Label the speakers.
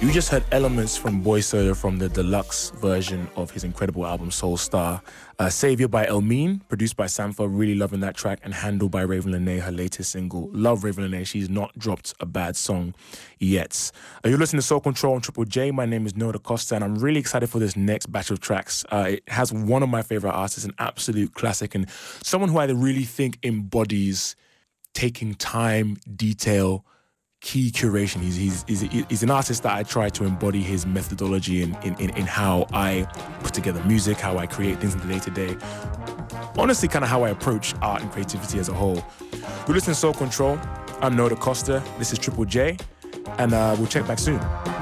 Speaker 1: You just heard elements from Boy Soda from the deluxe version of his incredible album Soul Star. Savior by Elmine, produced by Sampha, really loving that track, and handled by Raven Lenae, her latest single. Love Raven Lenae, she's not dropped a bad song yet. You're listening to Soul Control on Triple J. My name is Noah DaCosta, and I'm really excited for this next batch of tracks. It has one of my favorite artists, an absolute classic, and someone who I really think embodies taking time, detail, key curation. He's an artist that I try to embody his methodology in how I put together music, how I create things in the day-to-day. Honestly, kind of how I approach art and creativity as a whole. You're listening to Soul Control. I'm Noah DaCosta. This is Triple J, and we'll check back soon.